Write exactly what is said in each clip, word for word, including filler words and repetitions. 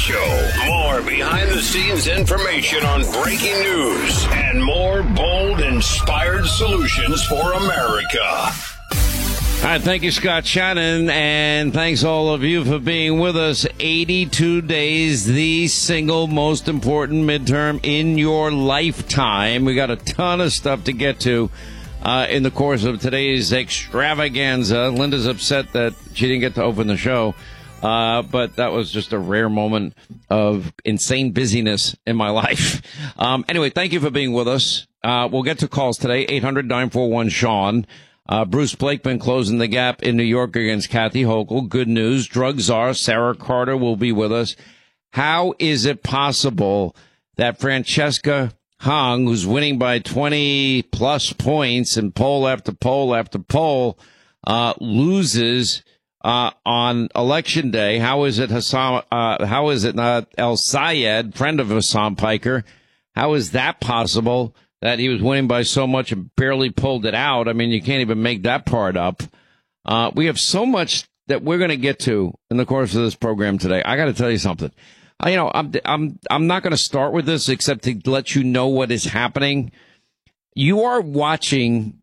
Show. More behind-the-scenes information on breaking news and more bold, inspired solutions for America. All right, thank you, Scott Shannon, and thanks all of you for being with us. eighty-two days, the single most important midterm in your lifetime. We got a ton of stuff to get to uh, in the course of today's extravaganza. Linda's upset that she didn't get to open the show, uh, but that was just a rare moment of insane busyness in my life. Um, anyway, thank you for being with us. Uh, we'll get to calls today, eight hundred nine four one Sean. Uh, Bruce Blakeman closing the gap in New York against Kathy Hochul. Good news. Drug czar Sarah Carter will be with us. How is it possible that Francesca Hong, who's winning by twenty plus points in poll after poll after poll, uh, loses uh, on election day? How is it Hassan? Uh, how is it not El Sayed, friend of Hassan Piker? How is that possible? That he was winning by so much and barely pulled it out. I mean, you can't even make that part up. Uh, we have so much that we're going to get to in the course of this program today. I got to tell you something. I, you know, I'm I'm I'm not going to start with this except to let you know what is happening. You are watching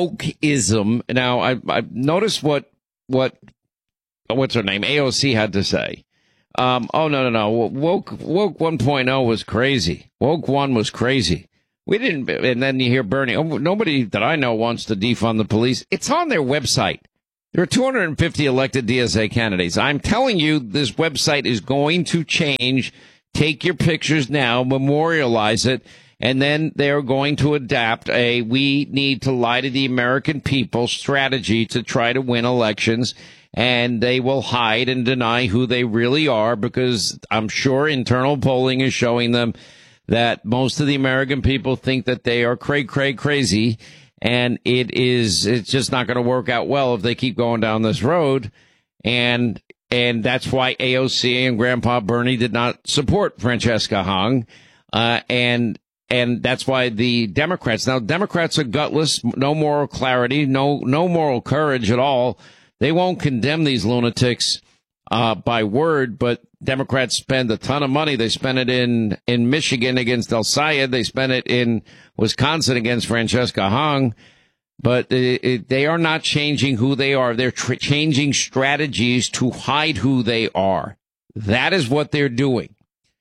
wokeism now. I I noticed what what what's her name A O C had to say. Um, oh no no no woke woke one point oh was crazy. Woke one was crazy. We didn't, and then you hear Bernie. Oh, nobody that I know wants to defund the police. It's on their website. There are two hundred fifty elected D S A candidates. I'm telling you, this website is going to change. Take your pictures now, memorialize it, and then they're going to adapt a we need to lie to the American people strategy to try to win elections. And they will hide and deny who they really are because I'm sure internal polling is showing them that most of the American people think that they are cray, cray, crazy, and it is, it's just not going to work out well if they keep going down this road. And, and that's why A O C and Grandpa Bernie did not support Francesca Hong. Uh, and, and that's why the Democrats, now Democrats are gutless, no moral clarity, no, no moral courage at all. They won't condemn these lunatics, uh, by word, but Democrats spend a ton of money. They spent it in, in Michigan against El Sayed. They spent it in Wisconsin against Francesca Hong. But it, it, they are not changing who they are. They're tr- changing strategies to hide who they are. That is what they're doing.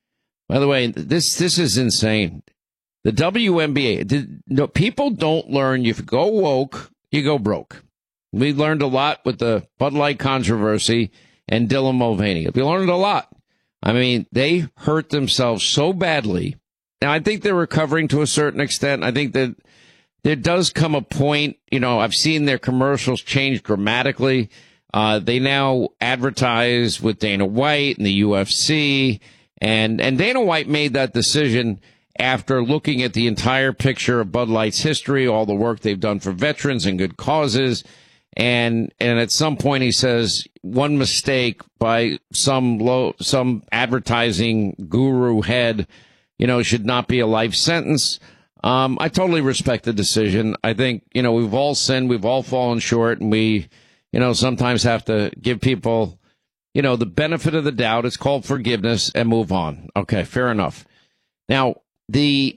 By the way, this this is insane. The W N B A, the, no, people don't learn. You go woke, you go broke. We learned a lot with the Bud Light controversy and Dylan Mulvaney. We learned a lot. I mean, they hurt themselves so badly. Now, I think they're recovering to a certain extent. I think that there does come a point, you know, I've seen their commercials change dramatically. Uh, they now advertise with Dana White and the U F C. And, and Dana White made that decision after looking at the entire picture of Bud Light's history, all the work they've done for veterans and good causes. And, and at some point he says one mistake by some low, some advertising guru head, you know, should not be a life sentence. Um, I totally respect the decision. I think, you know, we've all sinned. We've all fallen short, and we, you know, sometimes have to give people, you know, the benefit of the doubt. It's called forgiveness and move on. Okay. Fair enough. Now, the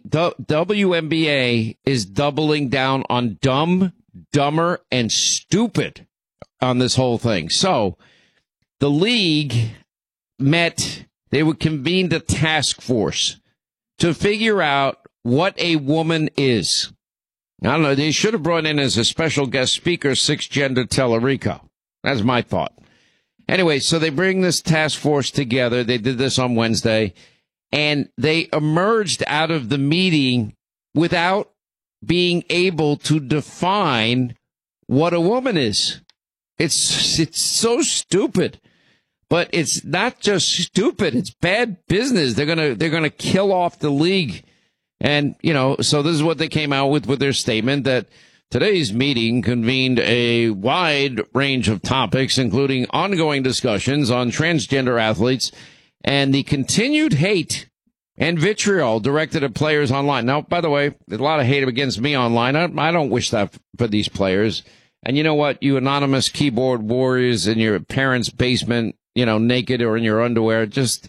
W N B A is doubling down on dumb, dumber, and stupid on this whole thing. So the league met, they would convene a task force to figure out what a woman is. I don't know, they should have brought in as a special guest speaker Six Gender Tellerico. That's my thought. Anyway, so they bring this task force together. They did this on Wednesday, and they emerged out of the meeting without being able to define what a woman is. It's it's so stupid, but it's not just stupid. It's bad business. They're gonna they're gonna kill off the league, and you know. So this is what they came out with with their statement that today's meeting convened a wide range of topics, including ongoing discussions on transgender athletes and the continued hate and vitriol directed at players online. Now, by the way, there's a lot of hate against me online. I, I don't wish that for these players. And you know what? You anonymous keyboard warriors in your parents' basement, you know, naked or in your underwear, just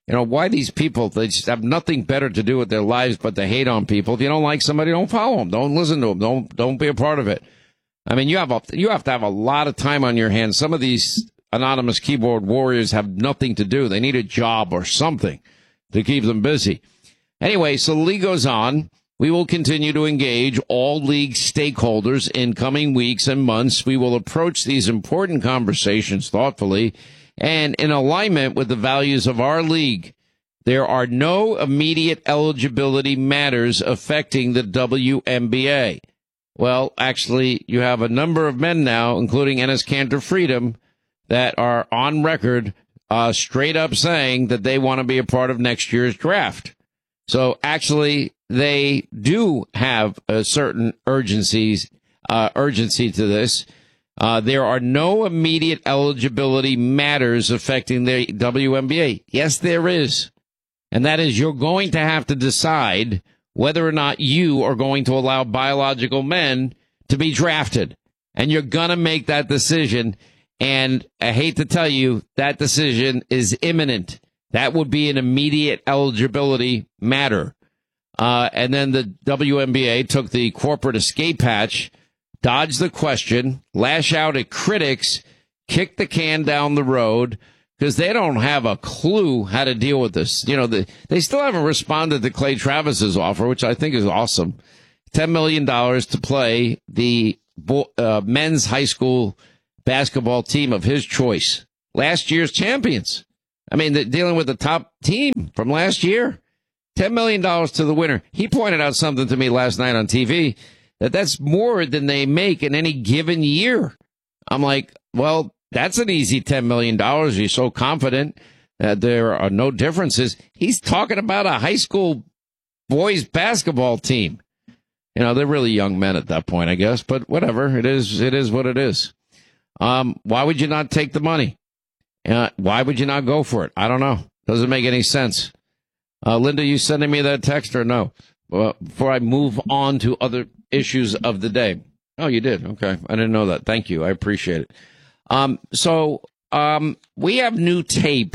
You know, why these people, they just have nothing better to do with their lives but to hate on people. If you don't like somebody, don't follow them. Don't listen to them. Don't, don't be a part of it. I mean, you have a, you have to have a lot of time on your hands. Some of these anonymous keyboard warriors have nothing to do. They need a job or something to keep them busy. Anyway, so the league goes on. We will continue to engage all league stakeholders in coming weeks and months. We will approach these important conversations thoughtfully and in alignment with the values of our league. There are no immediate eligibility matters affecting the W N B A. Well, actually, you have a number of men now, including Enes Kanter Freedom, that are on record uh, straight up saying that they want to be a part of next year's draft. So actually, they do have a certain urgencies, uh, urgency to this. Uh, there are no immediate eligibility matters affecting the W N B A. Yes, there is. And that is you're going to have to decide whether or not you are going to allow biological men to be drafted. And you're going to make that decision. And I hate to tell you, that decision is imminent. That would be an immediate eligibility matter. Uh, and then the W N B A took the corporate escape hatch, dodged the question, lash out at critics, kick the can down the road, because they don't have a clue how to deal with this. You know, the, they still haven't responded to Clay Travis's offer, which I think is awesome. ten million dollars to play the uh, men's high school basketball team of his choice. Last year's champions. I mean, they're dealing with the top team from last year. ten million dollars to the winner. He pointed out something to me last night on T V, that that's more than they make in any given year. I'm like, well, that's an easy ten million dollars. You're so confident that there are no differences. He's talking about a high school boys basketball team. You know, they're really young men at that point, I guess, but whatever. It is, it is what it is. Um, why would you not take the money? Uh, why would you not go for it? I don't know. Doesn't make any sense. Uh, Linda, you sending me that text or no? Well, before I move on to other issues of the day. Oh, you did. Okay. I didn't know that. Thank you. I appreciate it. Um, so, um, we have new tape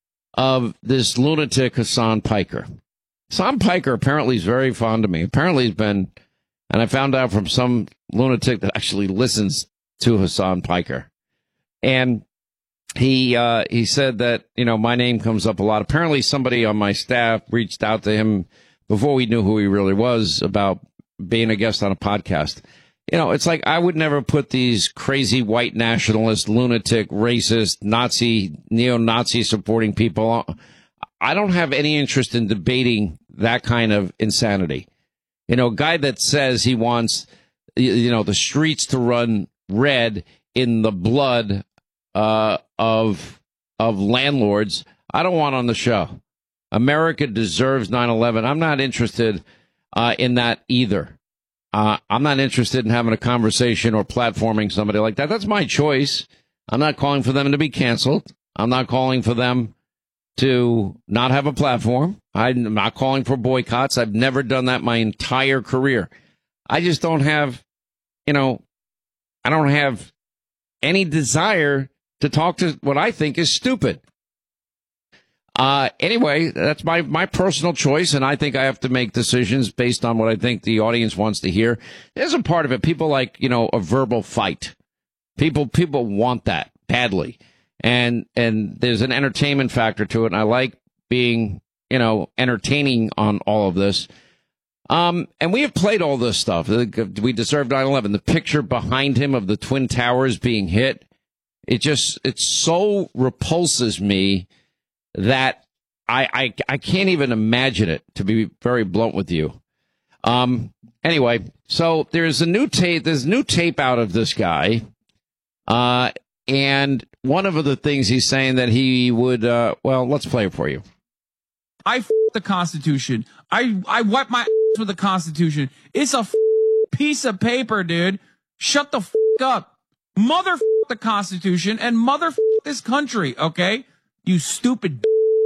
of this lunatic Hassan Piker. Hassan Piker apparently is very fond of me. Apparently he's been, and I found out from some lunatic that actually listens to Hassan Piker. And he, uh, he said that, you know, my name comes up a lot. Apparently somebody on my staff reached out to him before we knew who he really was about being a guest on a podcast. You know, it's like I would never put these crazy white nationalist, lunatic, racist, Nazi, neo-Nazi supporting people on. I don't have any interest in debating that kind of insanity. You know, a guy that says he wants, you know, the streets to run red in the blood uh, of of landlords, I don't want on the show. America deserves nine eleven. I'm not interested uh, in that either. Uh, I'm not interested in having a conversation or platforming somebody like that. That's my choice. I'm not calling for them to be canceled. I'm not calling for them to not have a platform. I'm not calling for boycotts. I've never done that my entire career. I just don't have, you know, I don't have any desire to talk to what I think is stupid. Uh, anyway, that's my, my personal choice, and I think I have to make decisions based on what I think the audience wants to hear. There's a part of it. People like, you know, a verbal fight. People, people want that badly. And, and there's an entertainment factor to it. And I like being, you know, entertaining on all of this. Um, and we have played all this stuff. We deserve nine eleven. The picture behind him of the Twin Towers being hit. It just, it so repulses me that I, I, I can't even imagine it, to be very blunt with you. Um, anyway, so there's a new tape, there's new tape out of this guy. Uh, and one of the things he's saying that he would, uh, well, let's play it for you. I f- the Constitution. I, I wipe my ass with the Constitution. It's a f- piece of paper, dude. Shut the f- up. Mother f- the Constitution and mother f- this country, okay? You stupid.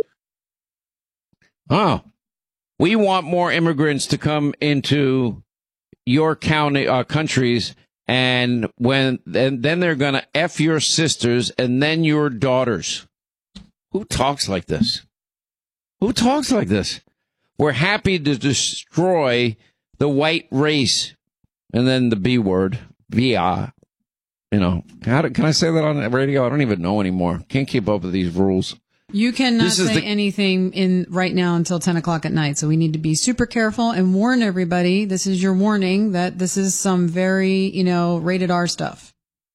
Oh, we want more immigrants to come into your county, uh, countries. And when, and then they're going to F your sisters and then your daughters. Who talks like this? Who talks like this? We're happy to destroy the white race. And then the B word, V I. You know, how do, can I say that on the radio? I don't even know anymore. Can't keep up with these rules. You cannot This is say the- anything in right now until ten o'clock at night. So we need to be super careful and warn everybody. This is your warning that this is some very, you know, rated R stuff.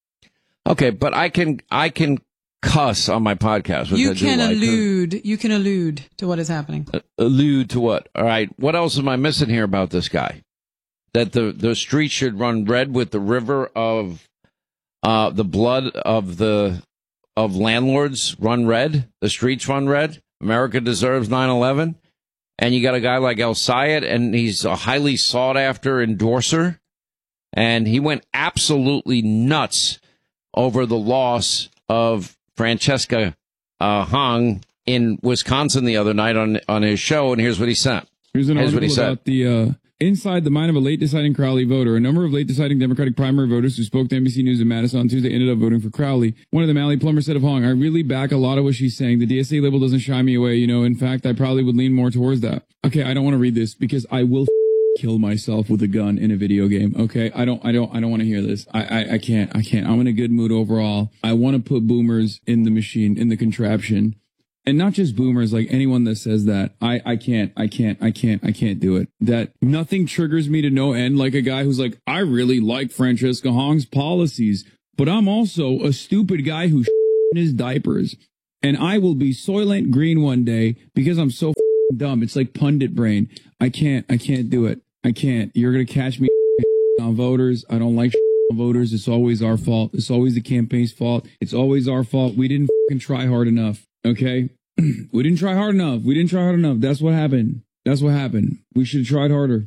Okay, but I can I can cuss on my podcast. Which You I do can like. allude. You can allude to what is happening. Uh, allude to what? All right. What else am I missing here about this guy? That the, the street should run red with the river of uh, the blood of the of landlords run red. The streets run red. America deserves nine eleven. And you got a guy like El Sayed, and he's a highly sought after endorser. And he went absolutely nuts over the loss of Francesca uh, Hong in Wisconsin the other night on on his show. And here's what he sent. Here's an Here's what he article said. about the uh, inside the mind of a late deciding Crowley voter. A number of late deciding Democratic primary voters who spoke to N B C News in Madison on Tuesday ended up voting for Crowley. One of them, Allie Plummer, said of Hong, "I really back a lot of what she's saying. The D S A label doesn't shy me away. You know, in fact, I probably would lean more towards that." Okay, I don't want to read this because I will f- kill myself with a gun in a video game. Okay, I don't, I don't, I don't want to hear this. I, I, I can't, I can't. I'm in a good mood overall. I want to put boomers in the machine, in the contraption. And not just boomers, like anyone that says that. I, I can't, I can't, I can't, I can't do it. That nothing triggers me to no end like a guy who's like, I really like Francesca Hong's policies, but I'm also a stupid guy who in his diapers. And I will be Soylent Green one day because I'm so dumb. It's like pundit brain. I can't, I can't do it. I can't. You're going to catch me on voters. I don't like on voters. It's always our fault. It's always the campaign's fault. It's always our fault. We didn't fucking try hard enough. Okay? We didn't try hard enough. We didn't try hard enough. That's what happened. That's what happened. We should have tried harder.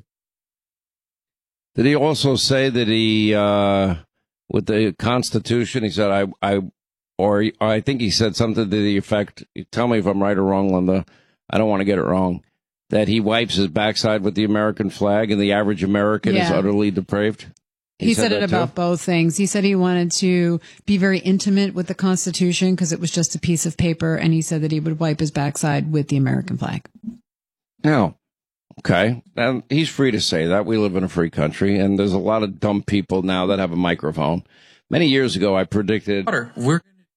Did he also say that he, uh, with the Constitution, he said, I, I, or, or I think he said something to the effect, tell me if I'm right or wrong, Linda, I don't want to get it wrong, that he wipes his backside with the American flag and the average American is Yeah. utterly depraved? He, said, it that too? about both things. He said he wanted to be very intimate with the Constitution because it was just a piece of paper. And he said that he would wipe his backside with the American flag. No. Okay. And he's free to say that. We live in a free country, and there's a lot of dumb people now that have a microphone. Many years ago, I predicted. We're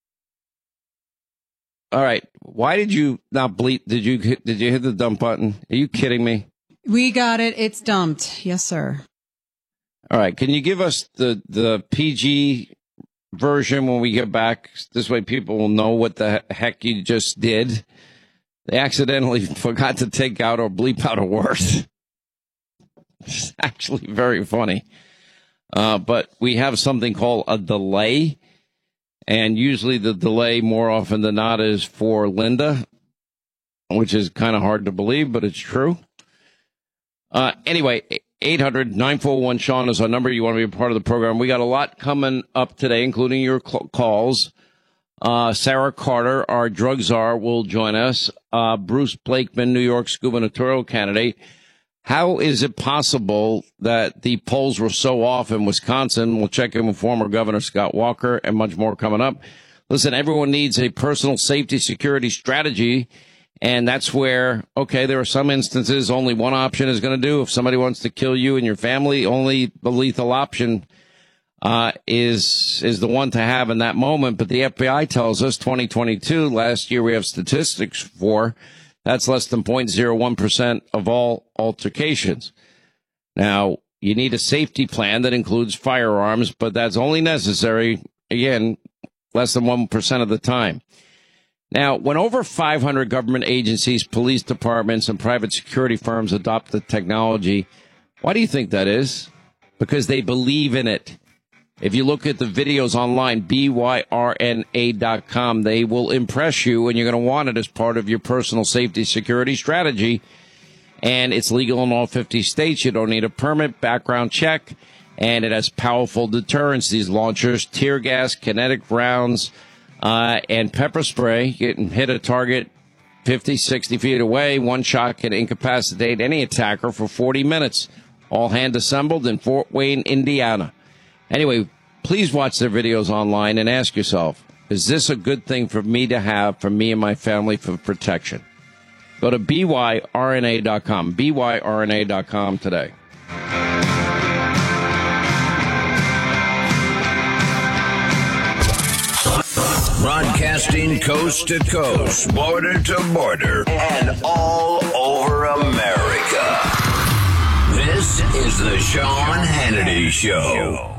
All right. Why did you not bleep? Did you hit, did you hit the dump button? Are you kidding me? We got it. It's dumped. Yes, sir. All right. Can you give us the, the P G version when we get back? This way people will know what the heck you just did. They accidentally forgot to take out or bleep out a word. It's actually very funny. Uh, but we have something called a delay. And usually the delay more often than not is for Linda, which is kind of hard to believe, but it's true. Uh, anyway, eight hundred nine four one Sean is our number. You want to be a part of the program. We got a lot coming up today, including your cl- calls. Uh, Sarah Carter, our drug czar, will join us. Uh, Bruce Blakeman, New York's gubernatorial candidate. How is it possible that the polls were so off in Wisconsin? We'll check in with former Governor Scott Walker and much more coming up. Listen, everyone needs a personal safety security strategy. And that's where, okay, there are some instances only one option is going to do. If somebody wants to kill you and your family, only the lethal option uh, is is the one to have in that moment. But the F B I tells us twenty twenty-two, last year we have statistics for, that's less than zero point zero one percent of all altercations. Now, you need a safety plan that includes firearms, but that's only necessary, again, less than one percent of the time. Now, when over five hundred government agencies, police departments, and private security firms adopt the technology, why do you think that is? Because they believe in it. If you look at the videos online, B Y R N A dot com, they will impress you, and you're going to want it as part of your personal safety security strategy. And it's legal in all fifty states. You don't need a permit, background check, and it has powerful deterrence. These launchers, tear gas, kinetic rounds, uh, and pepper spray. You can hit a target fifty, sixty feet away. One shot can incapacitate any attacker for forty minutes. All hand assembled in Fort Wayne, Indiana. Anyway, please watch their videos online and ask yourself, is this a good thing for me to have, for me and my family, for protection? Go to B Y R N A dot com, B Y R N A dot com today. Broadcasting coast to coast, border to border, and all over America. This is the Sean Hannity Show.